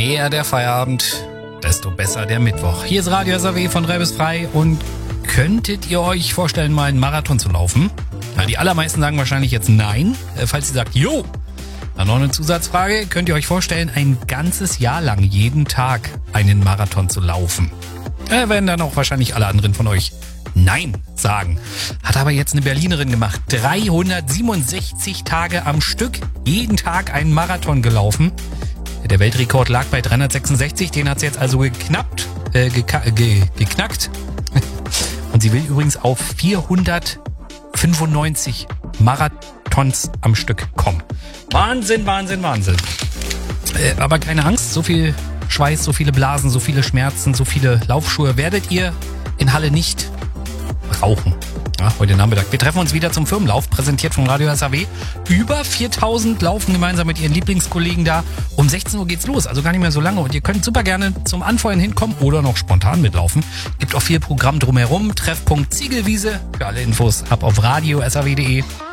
näher der Feierabend, desto besser der Mittwoch. Hier ist Radio SAW von 3 bis 3 und könntet ihr euch vorstellen, mal einen Marathon zu laufen? Na, die allermeisten sagen wahrscheinlich jetzt nein. Falls ihr sagt, jo, dann noch eine Zusatzfrage. Könnt ihr euch vorstellen, ein ganzes Jahr lang jeden Tag einen Marathon zu laufen? Werden dann auch wahrscheinlich alle anderen von euch nein sagen. Hat aber jetzt eine Berlinerin gemacht. 367 Tage am Stück, jeden Tag einen Marathon gelaufen. Der Weltrekord lag bei 366, den hat sie jetzt also geknackt. Und sie will übrigens auf 495 Marathons am Stück kommen. Wahnsinn, Wahnsinn, Wahnsinn. Aber keine Angst, so viel Schweiß, so viele Blasen, so viele Schmerzen, so viele Laufschuhe werdet ihr in Halle nicht brauchen. Ja, heute Nachmittag. Wir treffen uns wieder zum Firmenlauf, präsentiert von Radio SAW. Über 4000 laufen gemeinsam mit ihren Lieblingskollegen da. Um 16 Uhr geht's los, also gar nicht mehr so lange. Und ihr könnt super gerne zum Anfeuern hinkommen oder noch spontan mitlaufen. Gibt auch viel Programm drumherum. Treffpunkt Ziegelwiese. Für alle Infos ab auf radio-saw.de.